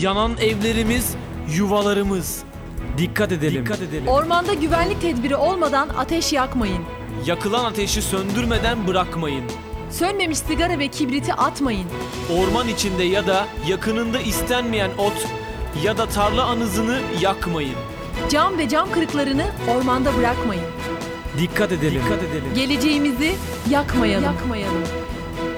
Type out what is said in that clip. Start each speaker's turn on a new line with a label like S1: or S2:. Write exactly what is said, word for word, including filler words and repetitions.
S1: Yanan evlerimiz, yuvalarımız. Dikkat edelim. Dikkat edelim.
S2: Ormanda güvenlik tedbiri olmadan ateş yakmayın.
S1: Yakılan ateşi söndürmeden bırakmayın.
S2: Sönmemiş sigara ve kibriti atmayın.
S1: Orman içinde ya da yakınında istenmeyen ot ya da tarla anızını yakmayın.
S2: Cam ve cam kırıklarını ormanda bırakmayın.
S1: Dikkat edelim. Dikkat edelim.
S2: Geleceğimizi yakmayalım. yakmayalım.